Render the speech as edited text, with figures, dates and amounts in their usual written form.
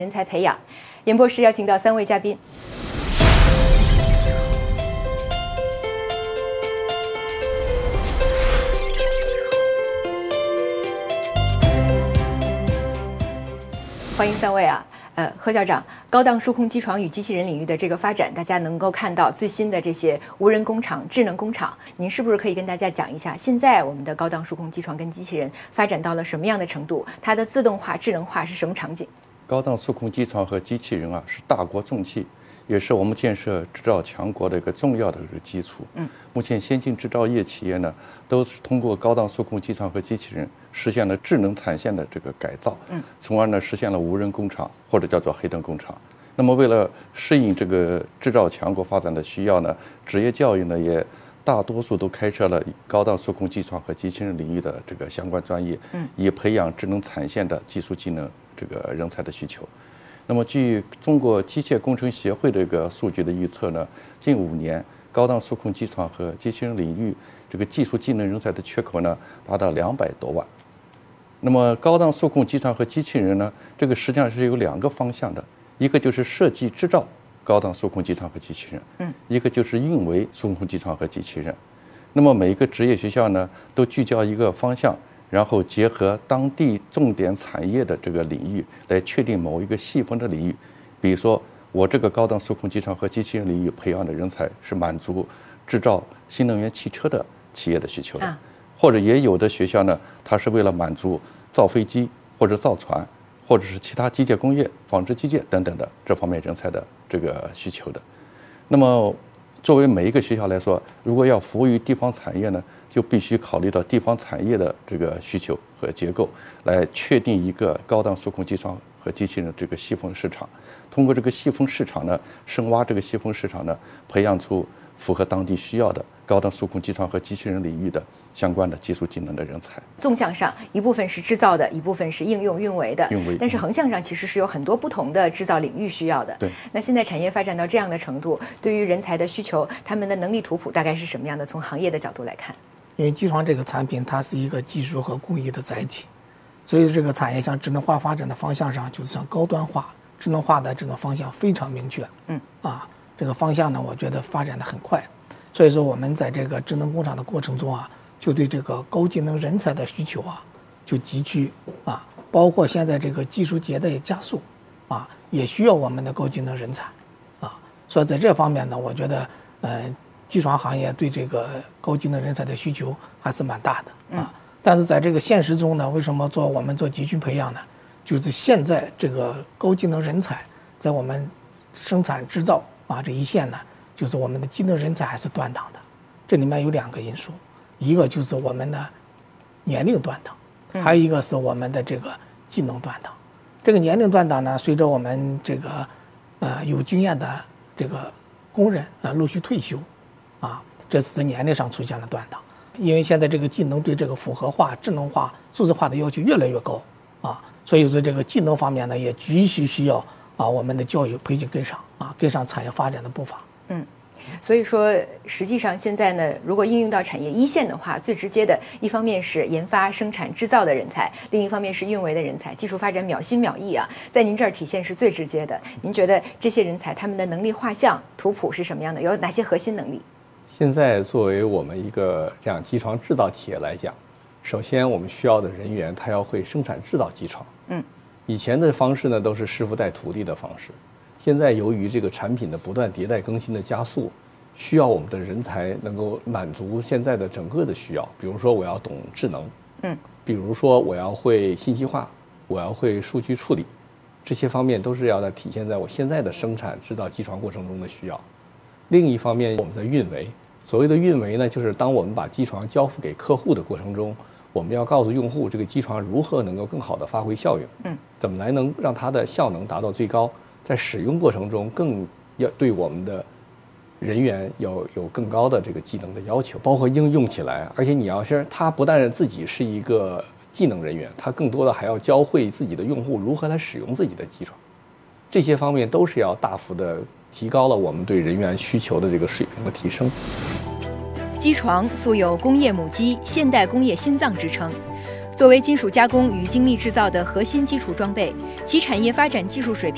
人才培养。演播室邀请到3位嘉宾。欢迎3位啊。贺校长，高档数控机床与机器人领域的这个发展，大家能够看到最新的这些无人工厂、智能工厂，您是不是可以跟大家讲一下，现在我们的高档数控机床跟机器人发展到了什么样的程度？它的自动化、智能化是什么场景？ 高档数控机床和机器人是大国重器，也是我们建设制造强国的一个重要的基础。目前先进制造业企业呢，都是通过高档数控机床和机器人实现了智能产线的这个改造，从而呢实现了无人工厂或者叫做黑灯工厂。那么为了适应这个制造强国发展的需要呢，职业教育呢也大多数都开设了高档数控机床和机器人领域的这个相关专业，以培养智能产线的技术技能这个人才的需求。那么据中国机械工程协会这个数据的预测呢，近5年高档数控机床和机器人领域这个技术技能人才的缺口呢达到200多万。那么高档数控机床和机器人呢，这个实际上是有2个方向的，一个就是设计制造高档数控机床和机器人，一个就是运维数控机床和机器人。那么每一个职业学校呢，都聚焦一个方向，然后结合当地重点产业的这个领域，来确定某一个细分的领域。比如说，我这个高档数控机床和机器人领域培养的人才是满足制造新能源汽车的企业的需求的，或者也有的学校呢，它是为了满足造飞机或者造船，或者是其他机械工业、纺织机械等等的这方面人才的这个需求的。那么作为每一个学校来说，如果要服务于地方产业呢，就必须考虑到地方产业的这个需求和结构，来确定一个高档数控机床和机器人的这个细分市场。通过这个细分市场呢，深挖这个细分市场呢，培养出符合当地需要的高档数控机床和机器人领域的相关的技术技能的人才。 纵向上，一部分是制造的，一部分是应用运维的。但是横向上其实是有很多不同的制造领域需要的。 对。 那现在产业发展到这样的程度，对于人才的需求，他们的能力图谱大概是什么样的？从行业的角度来看， 因为机床这个产品它是一个技术和工艺的载体，所以这个产业向智能化发展的方向上，就是向高端化、智能化的这种方向非常明确。这个方向呢，我觉得发展的很快。所以说我们在这个智能工厂的过程中就对这个高技能人才的需求就急剧包括现在这个技术迭代加速也需要我们的高技能人才所以在这方面呢，我觉得机床行业对这个高技能人才的需求还是蛮大的但是在这个现实中呢，为什么我们做集群培养呢？就是现在这个高技能人才在我们生产制造这一线呢，就是我们的技能人才还是断档的。这里面有2个因素，一个就是我们的年龄断档，还有一个是我们的这个技能断档。这个年龄断档呢，随着我们这个有经验的这个工人陆续退休这是年龄上出现了断档。因为现在这个技能对这个复合化、智能化、数字化的要求越来越高所以说这个技能方面呢，也急需要我们的教育培训跟上跟上产业发展的步伐。 所以说实际上现在呢，如果应用到产业一线的话，最直接的一方面是研发、生产、制造的人才，另一方面是运维的人才，技术发展秒新秒异在您这儿体现是最直接的。您觉得这些人才他们的能力画像图谱是什么样的？有哪些核心能力？ 现在作为我们一个这样机床制造企业来讲，首先我们需要的人员他要会生产制造机床。以前的方式呢都是师傅带徒弟的方式，现在由于这个产品的不断迭代更新的加速，需要我们的人才能够满足现在的整个的需要。比如说我要懂智能，比如说我要会信息化，我要会数据处理，这些方面都是要体现在我现在的生产制造机床过程中的需要。另一方面，我们的运维，所谓的运维呢，就是当我们把机床交付给客户的过程中，我们要告诉用户这个机床如何能够更好的发挥效用，怎么来能让它的效能达到最高，在使用过程中更要对我们的人员有更高的这个技能的要求，包括应用起来。而且你要是他不但自己是一个技能人员，他更多的还要教会自己的用户如何来使用自己的机床，这些方面都是要大幅的提高了我们对人员需求的这个水平的提升。 机床素有工业母机、现代工业心脏之称，作为金属加工与精密制造的核心基础装备，其产业发展技术水平